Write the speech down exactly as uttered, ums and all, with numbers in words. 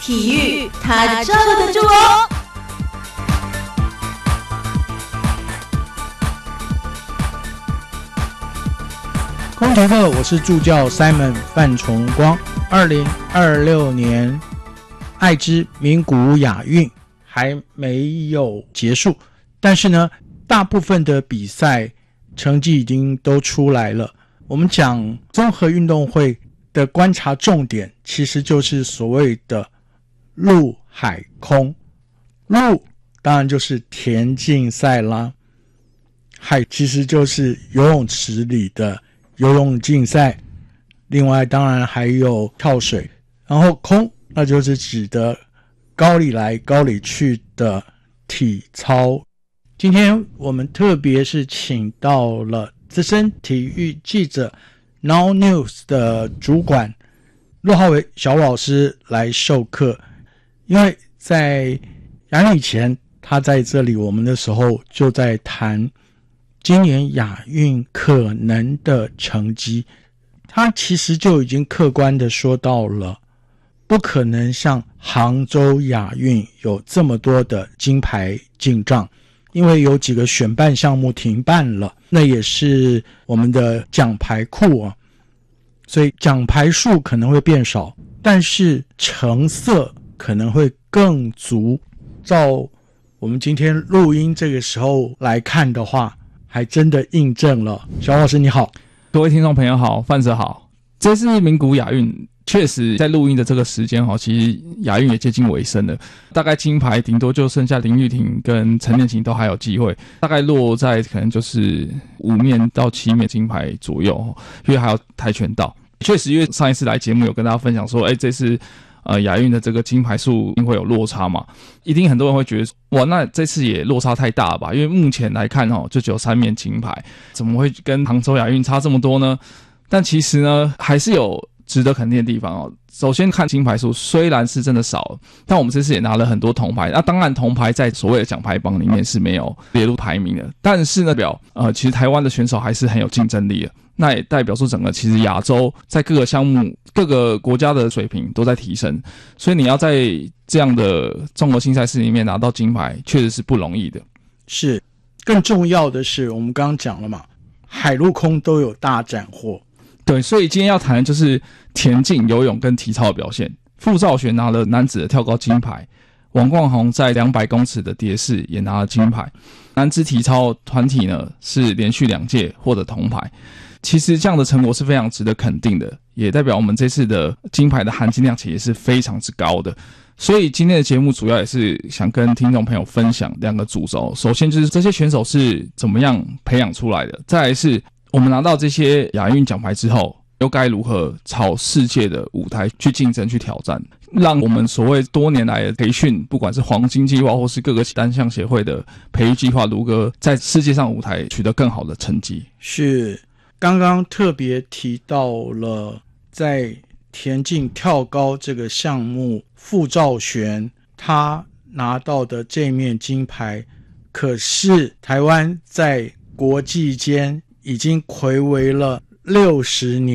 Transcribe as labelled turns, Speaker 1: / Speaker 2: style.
Speaker 1: 体育他罩得住哦。
Speaker 2: 空杰克，我是助教 Simon 范崇光。二零二六年爱知名古屋亚运还没有结束，但是呢，大部分的比赛成绩已经都出来了。我们讲综合运动会的观察重点，其实就是所谓的陆海空。陆当然就是田径赛啦，海其实就是游泳池里的游泳竞赛，另外当然还有跳水，然后空那就是指的高里来高里去的体操。今天我们特别是请到了资深体育记者 Now News 的主管骆浩维小老师来授课，因为在亚运以前他在这里我们的时候就在谈今年亚运可能的成绩，他其实就已经客观的说到了，不可能像杭州亚运有这么多的金牌进账，因为有几个选办项目停办了，那也是我们的奖牌库啊，所以奖牌数可能会变少，但是成色可能会更足。照我们今天录音这个时候来看的话，还真的印证了。小老师你好。
Speaker 3: 各位听众朋友好，范哲好。这次名古屋亚运确实在录音的这个时间，其实亚运也接近尾声了，大概金牌顶多就剩下林玉婷跟陈念琴都还有机会，大概落在可能就是五面到七面金牌左右，因为还有跆拳道。确实因为上一次来节目有跟大家分享说，哎，这次呃亚运的这个金牌数一定会有落差嘛，一定很多人会觉得哇，那这次也落差太大了吧，因为目前来看就只有三面金牌，怎么会跟杭州亚运差这么多呢？但其实呢还是有值得肯定的地方哦。首先看金牌数虽然是真的少，但我们这次也拿了很多铜牌，那当然铜牌在所谓的奖牌榜里面是没有列入排名的，但是呢表呃其实台湾的选手还是很有竞争力的，那也代表说整个其实亚洲在各个项目各个国家的水平都在提升，所以你要在这样的综合性赛事里面拿到金牌确实是不容易的。
Speaker 2: 是，更重要的是我们刚刚讲了嘛，海陆空都有大斩获。
Speaker 3: 对，所以今天要谈的就是田径、游泳跟体操的表现。傅兆璇拿了男子的跳高金牌，王冠宏在两百公尺的蝶式也拿了金牌。男子体操团体呢是连续两届获得铜牌。其实这样的成果是非常值得肯定的，也代表我们这次的金牌的含金量其实是非常之高的。所以今天的节目主要也是想跟听众朋友分享两个主轴，首先就是这些选手是怎么样培养出来的，再来是我们拿到这些亚运奖牌之后，又该如何朝世界的舞台去竞争、去挑战，让我们所谓多年来的培训，不管是黄金计划或是各个单项协会的培育计划，如何在世界上舞台取得更好的成绩。
Speaker 2: 是，刚刚特别提到了在田径跳高这个项目，傅兆璇他拿到的这面金牌，可是台湾在国际间已经睽违了六十年